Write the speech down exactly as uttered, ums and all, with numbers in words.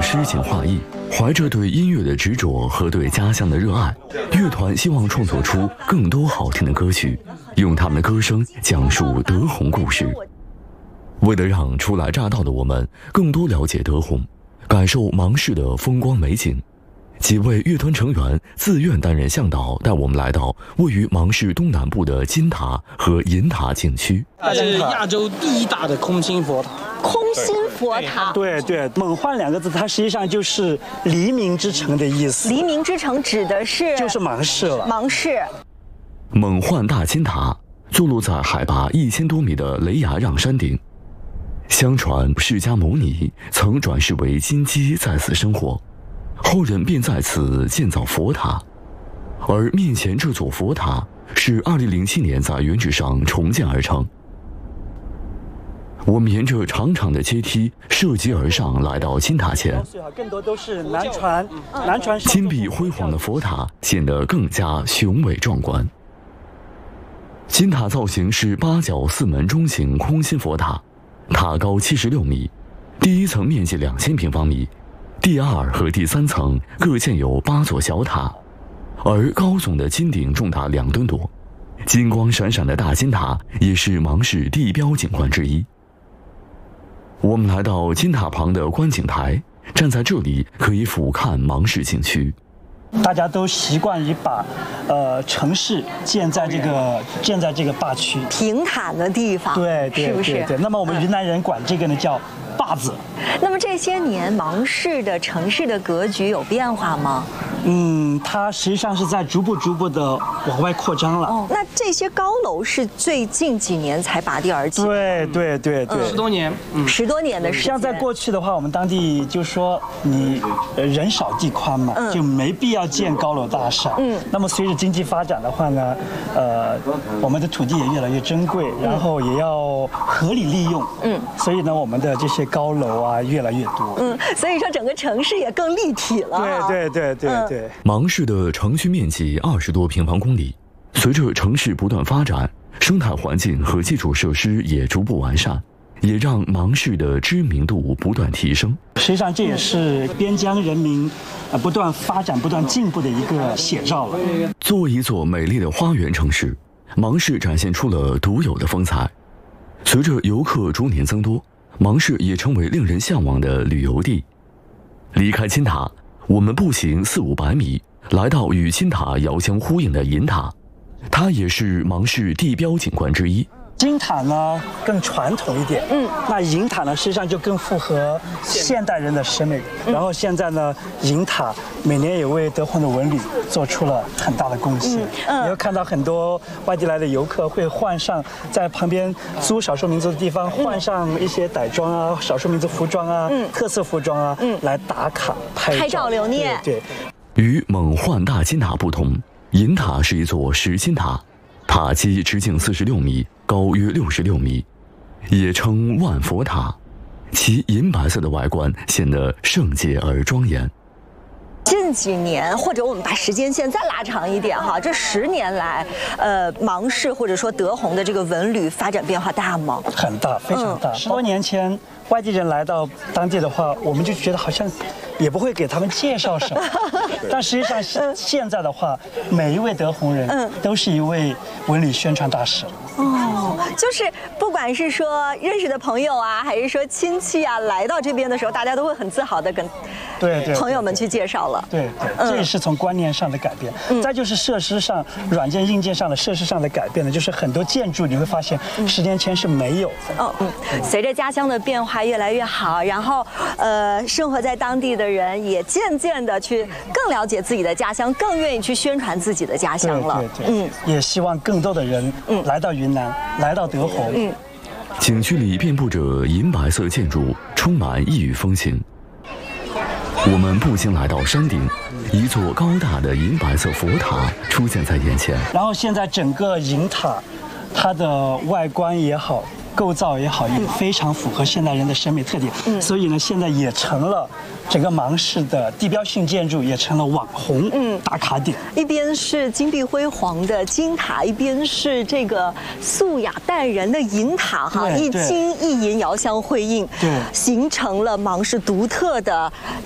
诗情画意，怀着对音乐的执着和对家乡的热爱，乐团希望创作出更多好听的歌曲，用他们的歌声讲述德宏故事。为了让初来乍到的我们更多了解德宏，感受芒市的风光美景，几位乐团成员自愿担任向导，带我们来到位于芒市东南部的金塔和银塔景区。 它是亚洲第一大的空心佛塔。 空心佛塔， 对对，勐焕两个字，它实际上就是黎明之城的意思。 黎明之城指的是就是芒市了。 芒市。 勐焕大金塔坐落在海拔一千多米的雷崖让山顶。相传释迦牟尼曾转世为金鸡在此生活，后人便在此建造佛塔。而面前这座佛塔是二零零七年在原址上重建而成。我们沿着长长的阶梯涉级而上，来到金塔前。 更多都是南传，南传金碧辉煌的佛塔显得更加雄伟壮观。金塔造型是八角四门中型空心佛塔，塔高七十六米，第一层面积两千平方米，第二和第三层各建有八座小塔，而高耸的金顶重达两吨多，金光闪闪的大金塔也是芒市地标景观之一。我们来到金塔旁的观景台，站在这里可以俯瞰芒市景区。 大家都习惯于把，呃，城市建在这个建在这个坝区平坦的地方， 对对是不是？ 对对。那么我们云南人管这个呢叫坝子。 那么这些年芒市的城市的格局有变化吗？ 嗯，它实际上是在逐步逐步的往外扩张了。 哦，那这些高楼是最近几年才拔地而起？ 对对对对， 嗯、 十多年， 嗯，十多年的时间。 像在过去的话，我们当地就说你人少地宽嘛，嗯、就没必要建高楼大厦。嗯，那么随着经济发展的话呢，呃，我们的土地也越来越珍贵，然后也要合理利用。嗯，所以呢，我们的这些高楼啊越来越多。 嗯，所以说整个城市也更立体了。 对对对对。嗯对， 芒市的城区面积二十多平方公里，随着城市不断发展，生态环境和基础设施也逐步完善，也让芒市的知名度不断提升。 实际上，这也是边疆人民呃不断发展、不断进步的一个写照了。 作为一座美丽的花园城市，芒市展现出了独有的风采。随着游客逐年增多，芒市也成为令人向往的旅游地。离开金塔，我们步行四五百米，来到与金塔遥相呼应的银塔，它也是芒市地标景观之一。 金塔呢更传统一点，嗯，那银塔呢实际上就更符合现代人的审美。嗯、然后现在呢，银塔每年也为德宏的文旅做出了很大的贡献。嗯嗯、你会看到很多外地来的游客会换上在旁边租少数民族的地方换上一些傣装啊、少数民族服装啊、嗯、特色服装啊，嗯，来打卡拍照、 拍照留念。 对。 对与勐焕大金塔不同，银塔是一座实心塔，塔基直径四十六米。高约六十六米，也称万佛塔，其银白色的外观显得圣洁而庄严。 近几年，或者我们把时间线再拉长一点哈，这十年来，呃，芒市或者说德宏的这个文旅发展变化大吗？ 很大，非常大。十、嗯、多年前，外地人来到当地的话，我们就觉得好像也不会给他们介绍什么，但实际上现在的话，每一位德宏人都是一位文旅宣传大使。 哦，就是不管是说认识的朋友啊，还是说亲戚啊，来到这边的时候，大家都会很自豪的跟对对朋友们去介绍了。 对 对, 对, 对，这也是从观念上的改变。嗯、再就是设施上、软件硬件上的设施上的改变呢，就是很多建筑你会发现十年前是没有的。 哦嗯，随着家乡的变化越来越好，然后呃，生活在当地的人也渐渐的去更了解自己的家乡，更愿意去宣传自己的家乡了。 对对对，嗯，也希望更多的人嗯来到云南，来到德宏。嗯， 景区里遍布着银白色建筑，充满异域风情。我们步行来到山顶，一座高大的银白色佛塔出现在眼前。 然后现在整个银塔，它的外观也好，构造也好，也非常符合现代人的审美特点。嗯，所以呢，现在也成了整个芒市的地标性建筑，也成了网红嗯打卡点。 一边是金碧辉煌的金塔，一边是这个素雅淡然的银塔，哈，一金一银遥相辉映， 对， 形成了芒市独特的